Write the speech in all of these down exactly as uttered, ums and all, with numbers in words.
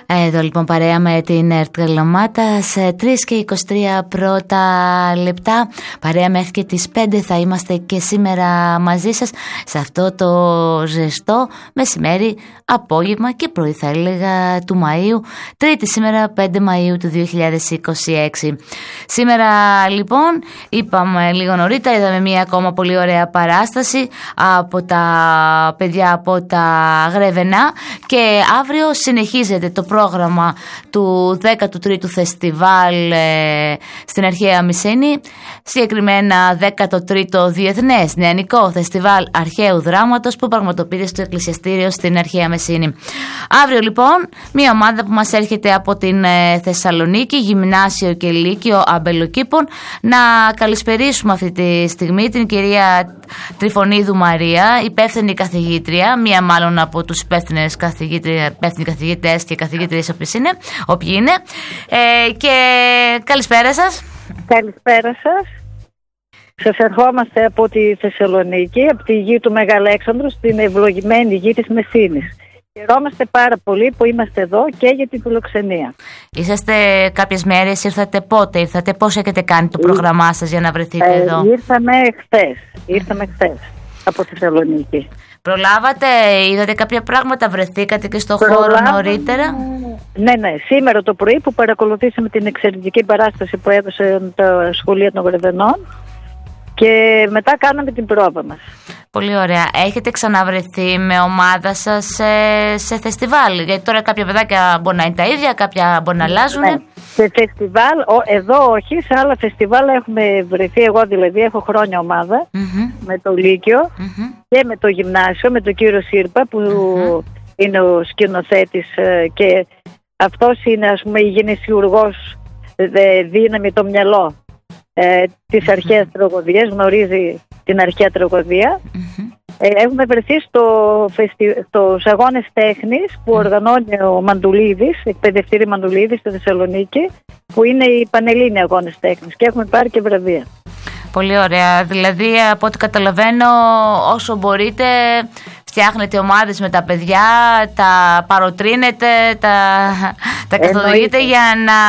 Εδώ λοιπόν παρέα με την ΕΡΤ Καλαμάτα σε τρεις και είκοσι τρία πρώτα λεπτά. Παρέα μέχρι και τις πέντε θα είμαστε και σήμερα μαζί σας σε αυτό το ζεστό μεσημέρι, απόγευμα και πρωί θα έλεγα του Μαΐου. Τρίτη σήμερα πέντε Μαΐου του δύο χιλιάδες είκοσι έξι. Σήμερα λοιπόν είπαμε λίγο νωρίτερα, είδαμε μια ακόμα πολύ ωραία παράσταση από τα παιδιά από τα Γρεβενά και αύριο συνεχίζεται το πρόγραμμα του δέκατου τρίτου φεστιβάλ ε, στην αρχαία Μυσήνη, συγκεκριμένα δέκατο τρίτο Διεθνές Νεανικό Φεστιβάλ Αρχαίου Δράματος που πραγματοποιείται στο Εκκλησιαστήριο στην αρχαία Μυσήνη. Αύριο λοιπόν μια ομάδα που μας έρχεται από την ε, Θεσσαλονίκη, Γυμνάσιο και Λύκειο Αμπελοκήπων, να καλησπερίσουμε αυτή τη στιγμή την κυρία Τριφωνίδου Μαρία, υπεύθυνη καθηγήτρια, μία μάλλον από τους υπεύθυνες καθηγήτριες και καθηγήτριες είναι, όποιοι είναι. Ε, και καλησπέρα σας. Καλησπέρα σας. Σας ερχόμαστε από τη Θεσσαλονίκη, από τη γη του Μεγαλέξανδρου, στην ευλογημένη γη της Μεσίνης. Χαιρόμαστε πάρα πολύ που είμαστε εδώ και για την φιλοξενία. Είσαστε κάποιες μέρες, ήρθατε πότε, ήρθατε, πώς έχετε κάνει το πρόγραμμά σας για να βρεθείτε ε, εδώ? Ήρθαμε χθες, ήρθαμε χθες από τη Θεσσαλονίκη. Προλάβατε, είδατε κάποια πράγματα, βρεθήκατε και στο χώρο νωρίτερα? Ναι, ναι, σήμερα το πρωί που παρακολουθήσαμε την εξαιρετική παράσταση που έδωσε τα σχολεία των Γρεβενών και μετά κάναμε την πρόβα μας. Πολύ ωραία. Έχετε ξαναβρεθεί με ομάδα σας σε, σε φεστιβάλ? Γιατί τώρα κάποια παιδάκια μπορεί να είναι τα ίδια, κάποια μπορεί να αλλάζουν. Ναι. Σε φεστιβάλ, εδώ όχι, σε άλλα φεστιβάλ έχουμε βρεθεί. Εγώ δηλαδή έχω χρόνια ομάδα mm-hmm. με το Λύκειο mm-hmm. και με το Γυμνάσιο, με τον κύριο Σύρπα που mm-hmm. είναι ο σκηνοθέτης και αυτός είναι, ας πούμε, η γενεσιουργός, δύναμη το μυαλό ε, της mm-hmm. αρχαίας τραγωδίας, γνωρίζει την αρχαία τραγωδία. Mm-hmm. Ε, έχουμε βρεθεί στο φεστι... στους αγώνες τέχνης που οργανώνει ο Μαντουλίδης, εκπαιδευτήρη Μαντουλίδης στη Θεσσαλονίκη, που είναι οι Πανελλήνιοι αγώνες τέχνης και έχουμε πάρει και βραβεία. Πολύ ωραία. Δηλαδή, από ό,τι καταλαβαίνω, όσο μπορείτε φτιάχνετε ομάδες με τα παιδιά, τα παροτρύνετε, τα, τα καθοδηγείτε για να...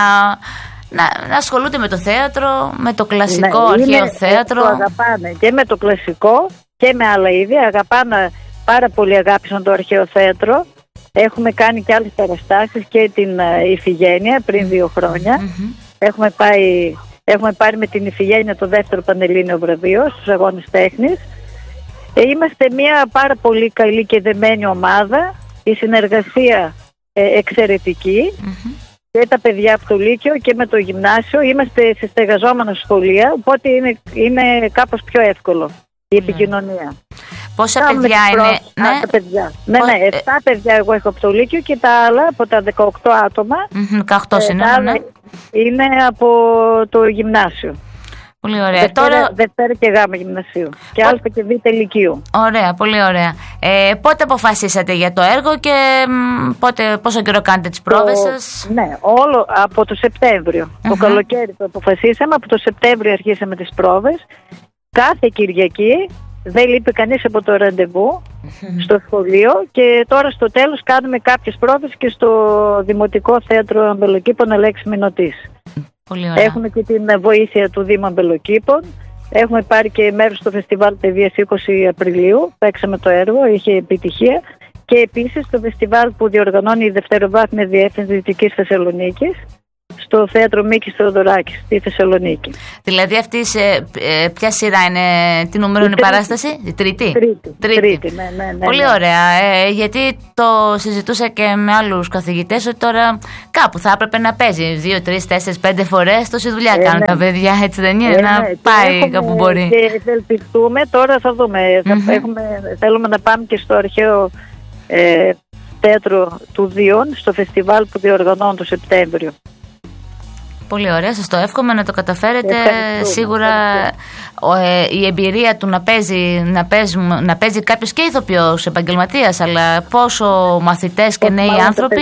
Να, να ασχολούνται με το θέατρο, με το κλασικό ναι, αρχαίο είναι, θέατρο. Το αγαπάνε και με το κλασικό και με άλλα είδη. Αγαπάνε, πάρα πολύ αγάπησαν το αρχαίο θέατρο. Έχουμε κάνει και άλλες παραστάσεις και την uh, Ιφηγένεια πριν δύο χρόνια. Mm-hmm. Έχουμε, πάει, έχουμε πάρει με την Ιφηγένεια το δεύτερο Πανελλήνιο βραβείο στους αγώνες τέχνης. Ε, είμαστε μια πάρα πολύ καλή και δεμένη ομάδα. Η συνεργασία ε, εξαιρετική. Mm-hmm. Και τα παιδιά από το Λύκειο και με το Γυμνάσιο είμαστε σε στεγαζόμενα σχολεία, οπότε είναι, είναι κάπως πιο εύκολο η επικοινωνία. Πόσα Κάμε παιδιά είναι? Προ... Ναι, Α, τα παιδιά. ναι, ναι, επτά παιδιά εγώ έχω από το Λύκειο και τα άλλα από τα δεκαοκτώ άτομα δεκαοκτώ ε, είναι, ναι. είναι από το Γυμνάσιο. Πολύ ωραία. Δευτέρα, Τώρα... Δευτέρα και Γάμα Γυμνασίου. Και Α και Β Λυκείου. Ωραία, πολύ ωραία. Ε, πότε αποφασίσατε για το έργο και πότε, πόσο καιρό κάνετε τις πρόβες σας? Ναι, όλο από το Σεπτέμβριο. Uh-huh. Το καλοκαίρι το αποφασίσαμε, από το Σεπτέμβριο αρχίσαμε τις πρόβες. Κάθε Κυριακή δεν λείπει κανείς από το ραντεβού uh-huh. στο σχολείο και τώρα στο τέλος κάνουμε κάποιες πρόβες και στο Δημοτικό Θέατρο Αμπελοκήπων Αλέξη Μηνωτής. Έχουμε και την βοήθεια του Δήμου Αμπελοκήπων. Έχουμε πάρει και μέρος στο φεστιβάλ Παιδείας είκοσι Απριλίου. Παίξαμε το έργο, είχε επιτυχία. Και επίσης το φεστιβάλ που διοργανώνει η Δευτεροβάθμια Διεύθυνση Δυτικής Θεσσαλονίκης στο Θέατρο Μίκης Θεοδωράκης στη Θεσσαλονίκη. Δηλαδή αυτή σε ε, ποια σειρά είναι, τι νούμερο είναι η παράσταση? Η τρίτη. Τρίτη, τρίτη. τρίτη ναι, ναι, ναι, Πολύ ναι. ωραία, ε, γιατί το συζητούσα και με άλλους καθηγητές ότι τώρα κάπου θα έπρεπε να παίζει δύο, τρεις, τέσσερις, πέντε φορές. Τόση δουλειά ε, κάνουν ναι. τα παιδιά, έτσι δεν είναι, ε, να ναι. πάει έχουμε, κάπου μπορεί. Και ευελπιστούμε, τώρα θα δούμε. Mm-hmm. Θα έχουμε, θέλουμε να πάμε και στο αρχαίο ε, θέατρο του Διόν, στο φεστιβάλ που διοργανώνουν το Σεπτέμβριο. Πολύ ωραία, σας το εύχομαι να το καταφέρετε. Σίγουρα ε, η εμπειρία του να παίζει, να παίζει, να παίζει κάποιος και ηθοποιός, επαγγελματίας, αλλά πόσο μαθητές και νέοι άνθρωποι.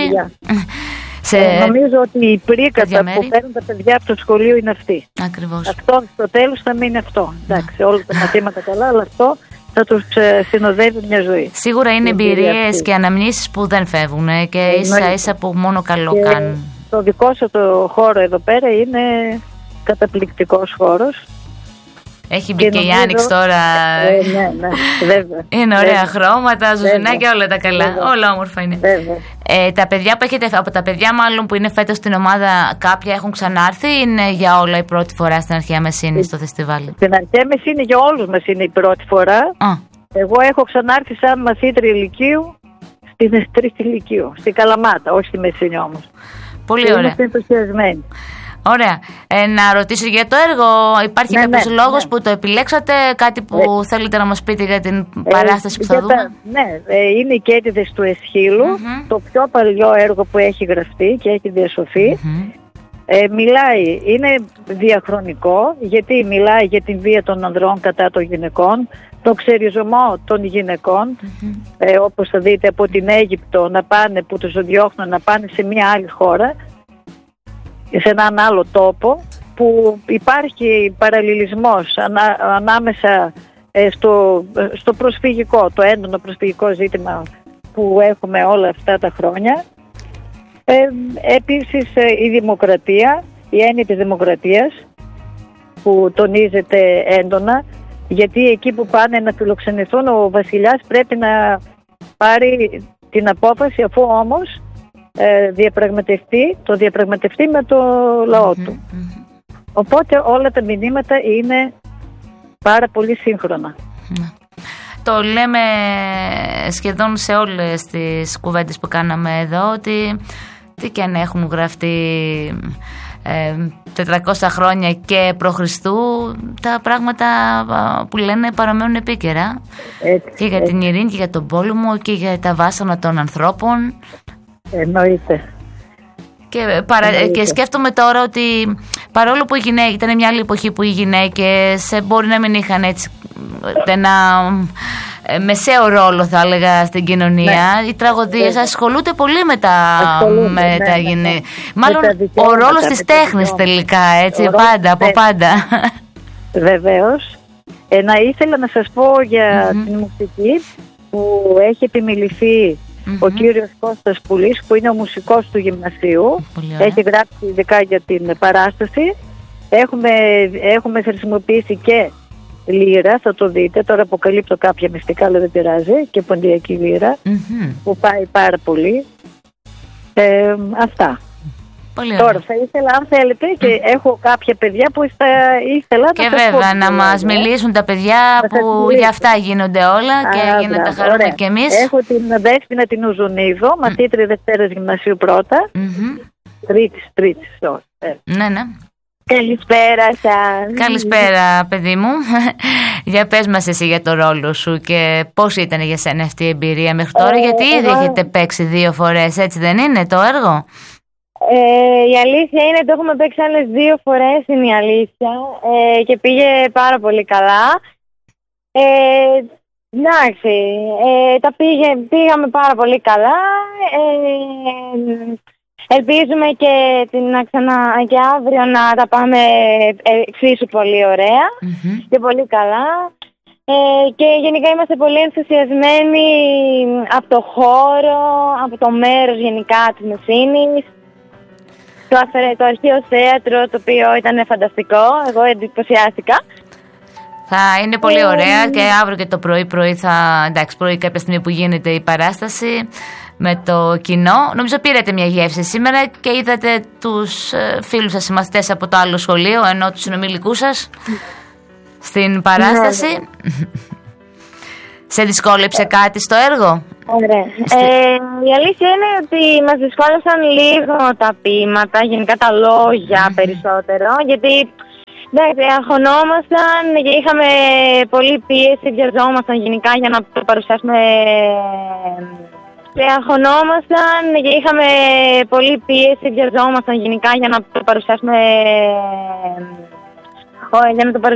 Σε... Ε, νομίζω ότι η πρίκατα που παίρνουν τα παιδιά από το σχολείο είναι αυτή. Ακριβώς. Αυτό στο τέλος θα μείνει αυτό. Εντάξει, όλα τα μαθήματα καλά, αλλά αυτό θα τους συνοδεύει μια ζωή. Σίγουρα είναι εμπειρίες και αναμνήσεις που δεν φεύγουν και ίσα ίσα που μόνο καλό και κάνουν. Το δικό σου το χώρο εδώ πέρα είναι καταπληκτικός χώρος. Έχει μπει και, και νομίζω... η Άνοιξη τώρα. Ε, ναι, ναι, βέβαια. Είναι ωραία βέβαια. Χρώματα, ζουζουνάκια, όλα τα καλά. Βέβαια. Όλα όμορφα είναι. Ε, τα παιδιά που έχετε, από τα παιδιά μάλλον που είναι φέτος στην ομάδα, κάποια έχουν ξανάρθει ή είναι για όλα η πρώτη φορά στην Αρχαία Μεσίνη στο φεστιβάλ? Στην Αρχαία Μεσίνη για όλους μας είναι η πρώτη φορά. Α. Εγώ έχω ξανάρθει σαν μαθήτρια ηλικίου στην τρίτη ηλικίου, στην Καλαμάτα, όχι στη Μεσίνη όμως. Πολύ ωραία. Είμαστε ενθουσιασμένοι. Ωραία. Ε, να ρωτήσω για το έργο, υπάρχει ναι, κάποιος ναι, λόγος ναι. που το επιλέξατε, κάτι που ναι. θέλετε να μας πείτε για την παράσταση ε, που θα δούμε? Τα, ναι, ε, είναι οι Κέτιδες του Εσχύλου, mm-hmm. το πιο παλιό έργο που έχει γραφτεί και έχει διασωθεί. Mm-hmm. Ε, μιλάει, είναι διαχρονικό, γιατί μιλάει για την βία των ανδρών κατά των γυναικών, τον ξεριζωμό των γυναικών, mm-hmm. ε, όπως θα δείτε από την Αίγυπτο να πάνε, που τους διώχνουν να πάνε σε μια άλλη χώρα, σε έναν άλλο τόπο, που υπάρχει παραλληλισμός ανά, ανάμεσα ε, στο, στο προσφυγικό, το έντονο προσφυγικό ζήτημα που έχουμε όλα αυτά τα χρόνια. Ε, επίσης ε, η δημοκρατία, η έννοια της δημοκρατίας που τονίζεται έντονα, γιατί εκεί που πάνε να φιλοξενηθούν ο βασιλιάς πρέπει να πάρει την απόφαση, αφού όμως ε, διαπραγματευτεί, το διαπραγματευτεί με το λαό του. Mm-hmm. Οπότε όλα τα μηνύματα είναι πάρα πολύ σύγχρονα. Mm. Το λέμε σχεδόν σε όλες τις κουβέντες που κάναμε εδώ, ότι τι και αν έχουν γραφτεί ε, τετρακόσια χρόνια και π.Χ., τα πράγματα που λένε παραμένουν επίκαιρα. Έτσι, και για έτσι. την ειρήνη και για τον πόλεμο και για τα βάσανα των ανθρώπων. Εννοείται. Και, παρα... και σκέφτομαι τώρα ότι παρόλο που οι γυναίκες, ήταν μια άλλη εποχή που οι γυναίκες μπορεί να μην είχαν έτσι ένα μεσαίο ρόλο, θα έλεγα, στην κοινωνία. Ναι. Οι τραγωδίες ναι. ασχολούνται πολύ με τα, με ναι, τα γυναίκες. Ναι, ναι. Μάλλον με ο ρόλος της τέχνης τελικά, έτσι, ο πάντα, από ναι. πάντα. Βεβαίως. Ε, να ήθελα να σας πω για mm-hmm. την μουσική που έχει επιμεληθεί mm-hmm. ο κύριος Κώστας Πουλής, που είναι ο μουσικός του γυμνασίου. Έχει γράψει ειδικά για την παράσταση. Έχουμε, έχουμε χρησιμοποιήσει και λύρα, θα το δείτε. Τώρα αποκαλύπτω κάποια μυστικά, αλλά δεν πειράζει. Και ποντιακή λύρα mm-hmm. που πάει πάρα πολύ. Ε, αυτά. Πολύ Τώρα θα ήθελα, αν θέλετε, και mm. έχω κάποια παιδιά που θα ήθελα και να σας βέβαια πω, να μας μιλήσουν τα παιδιά που για αυτά γίνονται όλα. Α, και για να τα χαρούμε κι εμείς. Έχω την Δέσποινα την Ουζουνίδο, mm. μαθήτρια Δευτέρας Γυμνασίου πρώτα. Mm-hmm. Τρίτης, τρίτης. Ε. Ναι, ναι. Καλησπέρα σας. Καλησπέρα, παιδί μου. Για πες μας εσύ για το ρόλο σου και πώς ήταν για σένα αυτή η εμπειρία μέχρι τώρα, ε, γιατί ήδη εγώ... έχετε παίξει δύο φορές, έτσι δεν είναι το έργο? Ε, η αλήθεια είναι ότι το έχουμε παίξει άλλες δύο φορές, είναι η αλήθεια, ε, και πήγε πάρα πολύ καλά. Ε, εντάξει, ε, τα πήγε, πήγαμε πάρα πολύ καλά. Ε, ελπίζουμε και, την, ξανά, και αύριο να τα πάμε εξίσου πολύ ωραία mm-hmm. και πολύ καλά. Ε, και γενικά είμαστε πολύ ενθουσιασμένοι από το χώρο, από το μέρος γενικά της Μεσίνης. Το, το αρχαίο θέατρο, το οποίο ήταν φανταστικό, εγώ εντυπωσιάστηκα. Θα είναι πολύ ωραία και αύριο και το πρωί πρωί θα, εντάξει, πρωί κάποια στιγμή που γίνεται η παράσταση με το κοινό. Νομίζω πήρατε μια γεύση σήμερα και είδατε τους φίλους σας συμμαθητές από το άλλο σχολείο, ενώ τους συνομιλικούς σας στην παράσταση. Ναι, ναι. Σε δυσκόλεψε κάτι στο έργο? Ωραία. Στη... Ε, η αλήθεια είναι ότι μας δυσκόλεψαν λίγο τα ποίηματα, γενικά τα λόγια mm-hmm. περισσότερο, γιατί εντάξει, αγχωνόμασταν και είχαμε πολύ πίεση, βιαζόμασταν γενικά για να το παρουσιάσουμε. Και αγχωνόμασταν και είχαμε πολύ πίεση, βιαζόμασταν γενικά για να το παρουσιάσουμε. Για να το παρουσιάσουμε